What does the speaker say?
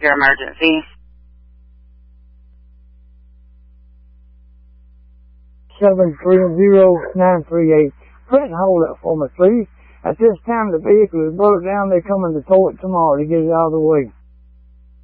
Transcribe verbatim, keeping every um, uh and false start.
your emergency? seven three zero nine three eight. Print and hold it for me, please. At this time, the vehicle is broke down. They're coming to tow it tomorrow to get it out of the way.